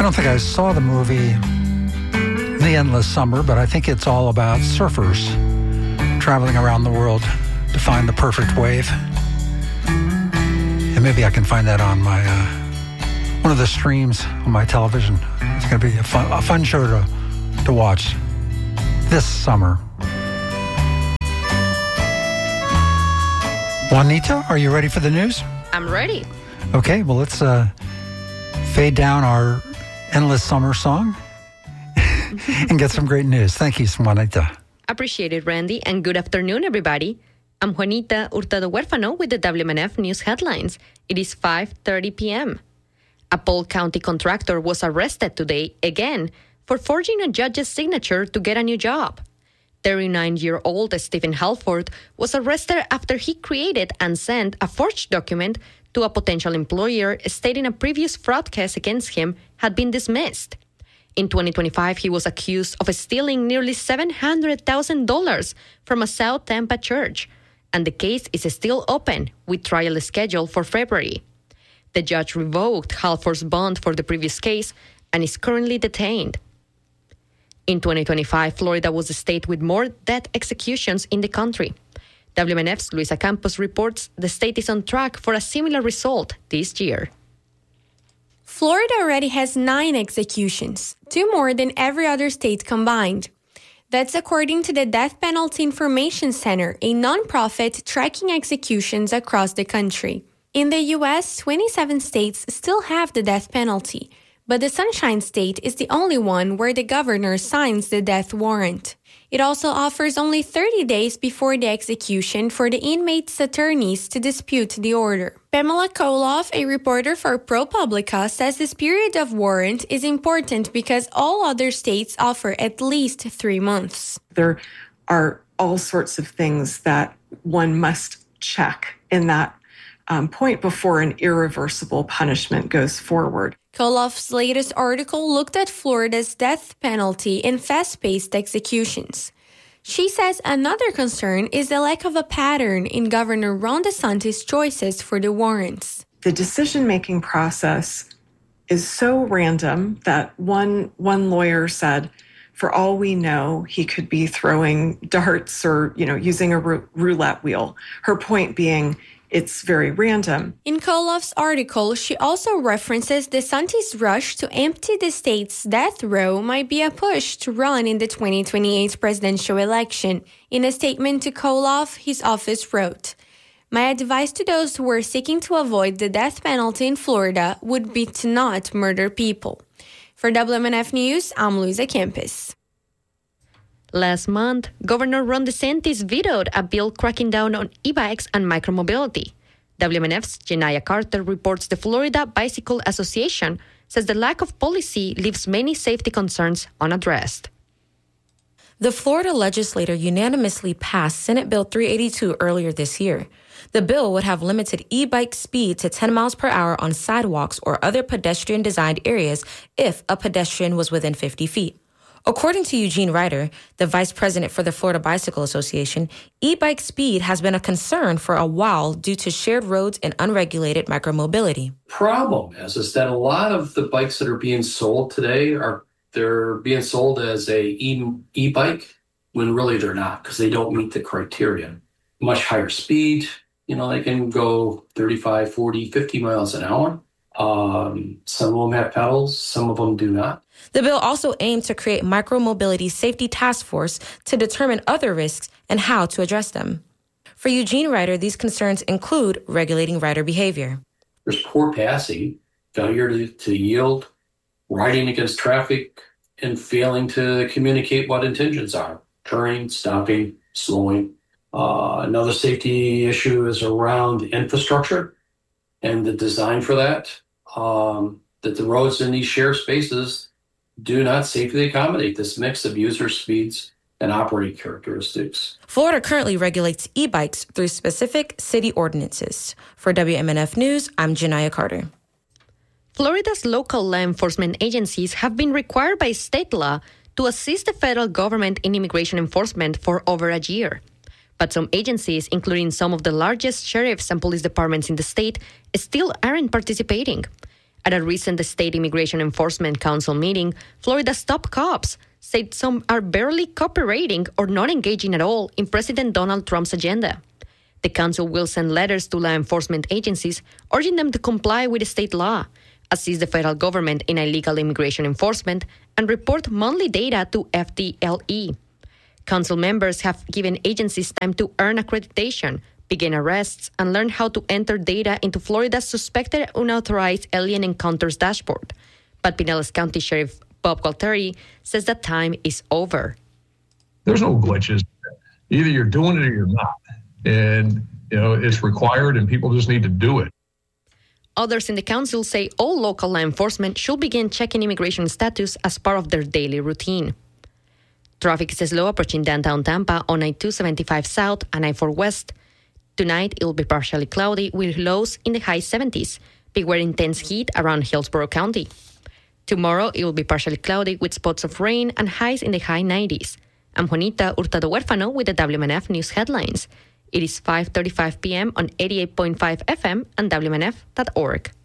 don't think I saw the movie The Endless Summer, but I think it's all about surfers traveling around the world to find the perfect wave. And maybe I can find that on my one of the streams on my television. It's going to be a fun show to watch this summer. Juanita, are you ready for the news? I'm ready. Okay, well, let's fade down our Endless Summer song and get some great news. Thank you, Juanita. Appreciate it, Randy, and good afternoon, everybody. I'm Juanita Hurtado Huérfano with the WMNF News headlines. It is 5:30 p.m. A Polk County contractor was arrested today, again, for forging a judge's signature to get a new job. 39-year-old Stephen Halford was arrested after he created and sent a forged document to a potential employer stating a previous fraud case against him had been dismissed. In 2025, he was accused of stealing nearly $700,000 from a South Tampa church, and the case is still open with trial scheduled for February. The judge revoked Halford's bond for the previous case and is currently detained. In 2025, Florida was the state with more death executions in the country. WMNF's Luisa Campos reports the state is on track for a similar result this year. Florida already has 9 executions, 2 more than every other state combined. That's according to the Death Penalty Information Center, a nonprofit tracking executions across the country. In the U.S., 27 states still have the death penalty, but the Sunshine State is the only one where the governor signs the death warrant. It also offers only 30 days before the execution for the inmate's attorneys to dispute the order. Pamela Koloff, a reporter for ProPublica, says this period of warrant is important because all other states offer at least 3 months. There are all sorts of things that one must check in that point before an irreversible punishment goes forward. Koloff's latest article looked at Florida's death penalty and fast-paced executions. She says another concern is the lack of a pattern in Governor Ron DeSantis' choices for the warrants. The decision-making process is so random that one lawyer said, for all we know, he could be throwing darts or, using a roulette wheel. Her point being, it's very random. In Koloff's article, she also references DeSantis' rush to empty the state's death row might be a push to run in the 2028 presidential election. In a statement to Koloff, his office wrote, "My advice to those who are seeking to avoid the death penalty in Florida would be to not murder people." For WMNF News, I'm Luisa Campos. Last month, Governor Ron DeSantis vetoed a bill cracking down on e-bikes and micromobility. WMNF's Jenaya Carter reports the Florida Bicycle Association says the lack of policy leaves many safety concerns unaddressed. The Florida legislature unanimously passed Senate Bill 382 earlier this year. The bill would have limited e-bike speed to 10 miles per hour on sidewalks or other pedestrian-designed areas if a pedestrian was within 50 feet. According to Eugene Ryder, the vice president for the Florida Bicycle Association, e-bike speed has been a concern for a while due to shared roads and unregulated micromobility. Problem is that a lot of the bikes that are being sold today they're being sold as a e-bike when really they're not because they don't meet the criteria. Much higher speed, they can go 35, 40, 50 miles an hour. Some of them have pedals, some of them do not. The bill also aimed to create micromobility safety task force to determine other risks and how to address them. For Eugene Ryder, these concerns include regulating rider behavior. There's poor passing, failure to yield, riding against traffic, and failing to communicate what intentions are, turning, stopping, slowing. Another safety issue is around infrastructure and the design for that the roads in these shared spaces do not safely accommodate this mix of user speeds and operating characteristics. Florida currently regulates e-bikes through specific city ordinances. For WMNF News, I'm Jenaya Carter. Florida's local law enforcement agencies have been required by state law to assist the federal government in immigration enforcement for over a year. But some agencies, including some of the largest sheriffs and police departments in the state, still aren't participating. At a recent State Immigration Enforcement Council meeting, Florida's top cops said some are barely cooperating or not engaging at all in President Donald Trump's agenda. The council will send letters to law enforcement agencies urging them to comply with state law, assist the federal government in illegal immigration enforcement, and report monthly data to FDLE. Council members have given agencies time to earn accreditation, begin arrests, and learn how to enter data into Florida's suspected unauthorized alien encounters dashboard. But Pinellas County Sheriff Bob Gualtieri says that time is over. There's no glitches. Either you're doing it or you're not. And, it's required and people just need to do it. Others in the council say all local law enforcement should begin checking immigration status as part of their daily routine. Traffic is slow approaching downtown Tampa on I-275 South and I-4 West. Tonight, it will be partially cloudy with lows in the high 70s. Beware intense heat around Hillsborough County. Tomorrow, it will be partially cloudy with spots of rain and highs in the high 90s. I'm Juanita Hurtado Huérfano with the WMNF News Headlines. It is 5:35 p.m. on 88.5 FM and WMNF.org.